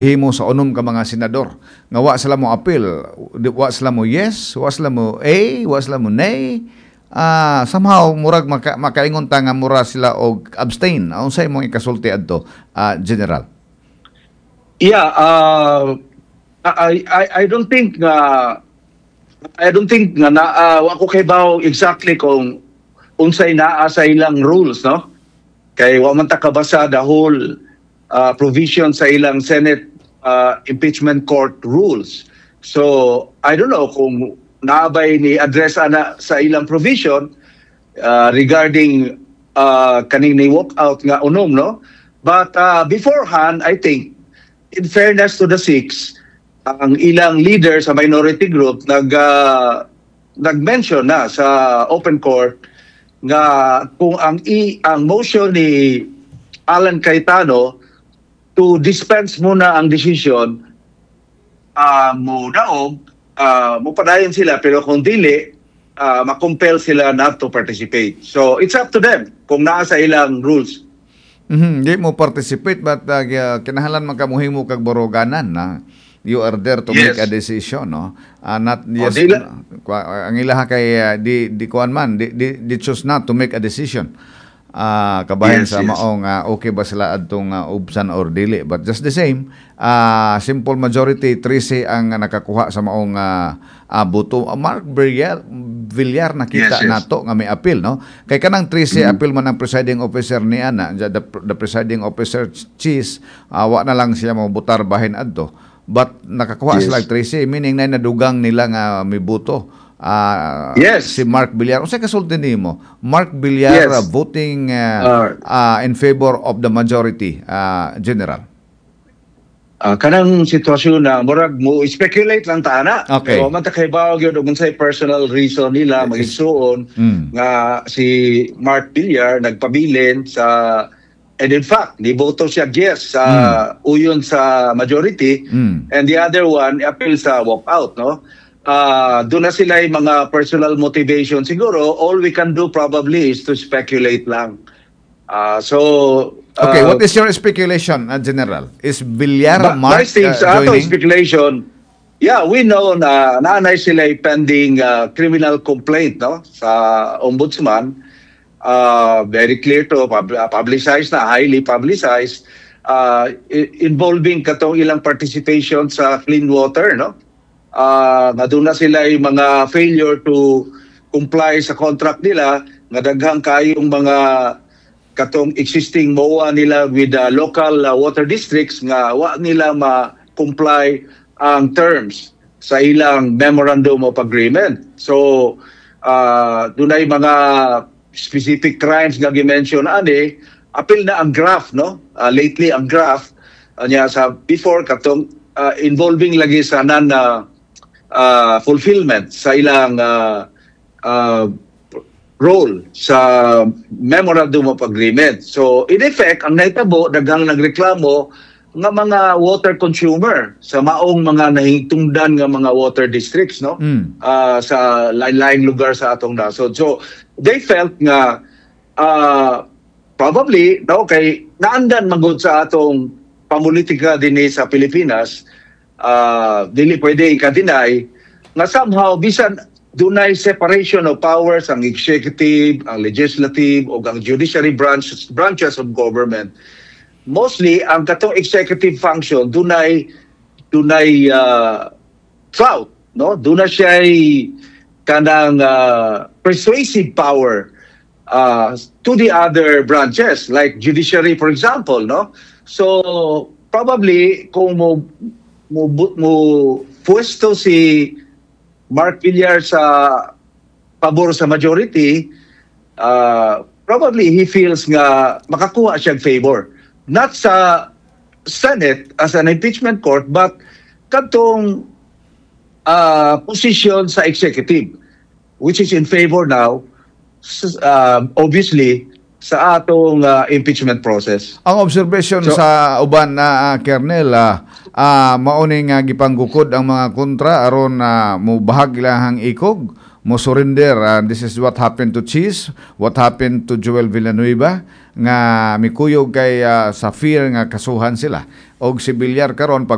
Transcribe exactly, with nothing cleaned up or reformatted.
himo sa unom ka mga senador nga wa sila mo appeal, di- wa sila mo yes, wa sila mo a, wa sila mo nay. Ah, somehow murag maka, makaingon ta nga mura sila og abstain. Unsay imong ikasulti adto, ah, General? Yeah, uh, I, I I don't think nga I don't think nga na uh, ako kay baw exactly kung unsay naa sa ilang rules, no? Kay wa man ta kabasa the whole uh, provision sa ilang Senate uh, impeachment court rules. So I don't know kung naabay ni address ana sa ilang provision uh, regarding uh, kaning ni walk out nga unom, no? But uh, beforehand, I think in fairness to the six, ang ilang leader sa minority group nag uh, nag-mention na sa open court nga kung ang i ang motion ni Alan Cayetano to dispense muna ang decision uh, mo daog uh, mo padayon sila, pero kung dili uh, makompel sila not to participate. So it's up to them kung naa sa ilang rules. Mhm, di mo participate but uh, kinahanglan man ka mohimo kag boroganan na you are there to Yes. make a decision, no? Uh, not O, yes, dila- kwa- ang ilaha kay uh, di di kuan man di, di, di choose not to make a decision. Ah, kabahin Yes, sa yes. maong uh, okay ba sila adtong uh, ubsan or dili, but just the same, uh, simple majority trece ang nakakuha sa maong uh, uh, boto. Uh, Mark Villar Villar nakita Yes, yes. nato nga may appeal, no? Kay kanang trece appeal man ang presiding officer ni ana, the, the presiding officer cheese, uh, wa na lang siya mo butar bahin adto. But nakakuha Yes. sila trece, meaning na nadugang nila nga may boto. Ah, Yes. si Mark Villar. Unsay kasulti nimo? Mark Villar Yes. uh, voting uh, Uh, uh, in favor of the majority, uh, General. Ah, kanang sitwasyon na murag mo speculate lang ta ana. Okay. So man ta kay bawo gyud og unsay personal reason nila Yes. magigsuon Mm. nga si Mark Villar nagpabilin sa, and in fact niboto siya yes sa uyon sa majority, Mm. and the other one appeal sa walk out, no? Ah, doon na sila yung mga personal motivation siguro. All we can do probably is to speculate lang. Ah, so Okay, ah, what is your speculation, uh, General? Is Villar Ba- Mark Vice Steve, uh, sa ato joining? speculation, yeah, we know na naanay sila ay pending uh, criminal complaint, no, sa ombudsman. Uh, very clear to, pub- uh, publicized na, highly publicized, uh, i- involving katong ilang participation sa clean water, no? Uh, nga doon na sila ay mga failure to comply sa contract nila, nga daghang kayong mga katong existing M O A nila with the local uh, water districts nga wa nila ma-comply ang terms sa ilang memorandum of agreement. So, uh, dunay mga specific crimes nga gi-mention ani, apil na ang graph, no? Uh, lately ang graph uh, niya sa before katong uh, involving lagi sa nan uh, uh, fulfillment sa ilang uh, uh, role sa memorandum of agreement. So in effect, ang naitabo daghang nagreklamo nga mga water consumer sa maong mga nahitungdan nga mga water districts, no? Mm. Ah, sa lain-laing lugar sa atong nasod. So they felt nga uh, probably no kay naandan magud sa atong pamulitika dinhi sa Pilipinas, uh, dili pwede i-deny nga somehow bisan dunay separation of powers ang executive, ang legislative o ang judiciary branches branches of government. Mostly ang katong executive function dunay dunay uh, clout, no? Dunay siya kanang uh, persuasive power uh, to the other branches like judiciary, for example, no? So probably kung mo mo, mo pwesto si Mark Villar sa pabor sa majority, uh, probably he feels nga makakuha siyang favor. Not sa Senate as an impeachment court, but katong uh, position sa executive, which is in favor now, uh, obviously, sa atong uh, impeachment process. Ang observation So- sa uban na uh, kernel, ah, ah, mauni nga gipanggukod ang mga kontra aron na mo bahag ilahang ikog, mo surrender. Ah, this is what happened to Cheese, what happened to Joel Villanueva nga mikuyog kay ah, sa fear nga kasuhan sila. Og si Villar karon pag